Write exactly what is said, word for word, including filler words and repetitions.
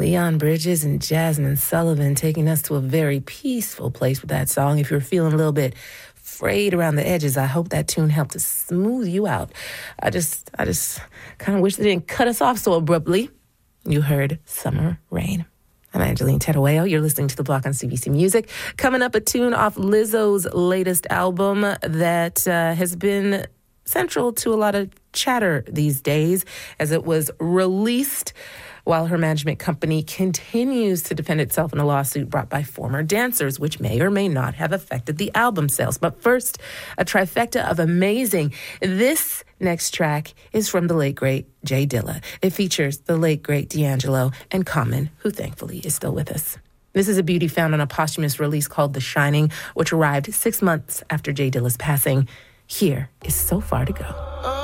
Leon Bridges and Jasmine Sullivan taking us to a very peaceful place with that song. If you're feeling a little bit frayed around the edges, I hope that tune helped to smooth you out. I just, I just kind of wish they didn't cut us off so abruptly. You heard Summer Rain. I'm Angeline Terueo. You're listening to The Block on C B C Music. Coming up, a tune off Lizzo's latest album that uh, has been central to a lot of chatter these days as it was released while her management company continues to defend itself in a lawsuit brought by former dancers, which may or may not have affected the album sales. But first, a trifecta of amazing. This next track is from the late, great Jay Dilla. It features the late, great D'Angelo and Common, who thankfully is still with us. This is a beauty found on a posthumous release called The Shining, which arrived six months after Jay Dilla's passing. Here is So Far to Go.